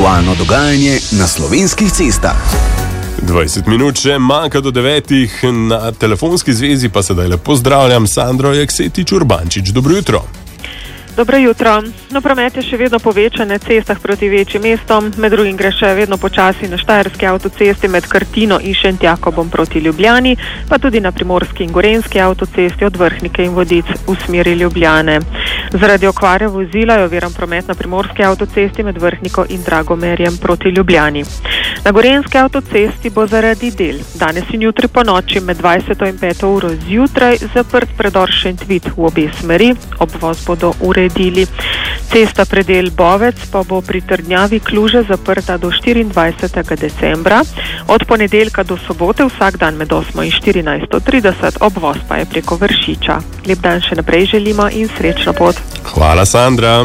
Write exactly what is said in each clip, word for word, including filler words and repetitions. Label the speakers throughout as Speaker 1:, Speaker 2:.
Speaker 1: Aktualno dogajanje na slovenskih cestah.
Speaker 2: dvajset minut še manjka do devetih, na telefonski zvezi pa sedaj le pozdravljam Sandro Jaksetič-Urbančič. Dobro jutro.
Speaker 3: Dobro jutro. No, promet je še vedno povečan na cestah proti večjim mestom, med drugim gre še vedno počasi na štajerski avtocesti med Krtino in Šentjakobom proti Ljubljani, pa tudi na primorski in gorenjski avtocesti od Vrhnike in Vodic v smeri Ljubljane. Zaradi okvare vozila je oviran promet na primorski avtocesti med Vrhniko in Dragomerjem proti Ljubljani. Na gorenjski avtocesti bo zaradi del danes in jutri po noči med dvajseto in peto uro zjutraj zaprt predor Šentvit v obe smeri, obvoz bodo uredili. Cesta predel Bovec pa bo pri trdnjavi Kluže zaprta do štiriindvajsetega decembra, od ponedeljka do sobote vsak dan med osmo in štirinajsto trideset, obvoz pa je preko Vršiča. Lep dan še naprej želimo in srečno pot.
Speaker 2: Hvala, Sandra.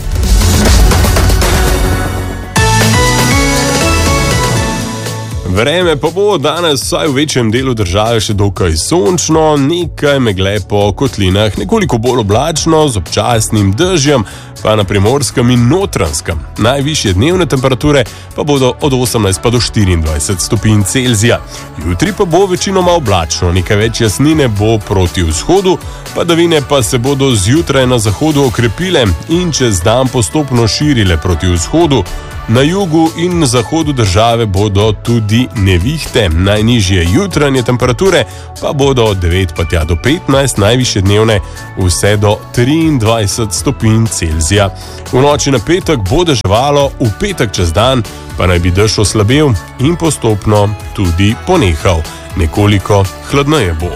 Speaker 2: Vreme pa bo danes vsaj v večjem delu države še dokaj sončno, nekaj megle po kotlinah, nekoliko bolj oblačno z občasnim dežjem, pa na primorskem in Notranjskem. Najvišje dnevne temperature pa bodo od osemnajst pa do štiriindvajset stopinj Celzija. Jutri pa bo večinoma oblačno, nekaj več jasnine bo proti vzhodu, padavine pa se bodo zjutraj na zahodu okrepile in čez dan postopno širile proti vzhodu. Na jugu in zahodu države bodo tudi nevihte, najnižje jutranje temperature pa bodo od devet pa tja do petnajst, najvišje dnevne vse do triindvajset stopinj Celzija. V noči na petek bo deževalo, v petek čez dan pa naj bi dež oslabel in postopno tudi ponehal. Nekoliko hladneje bo.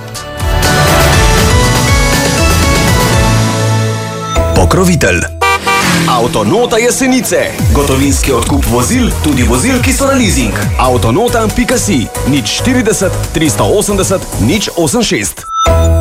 Speaker 1: Pokrovitelj Avtonota Jesenice. Gotovinski odkup vozil, tudi vozil, ki so na leasing. avtonota pika si, nič štirideset, tristo osemdeset, nič osemdesiat šest.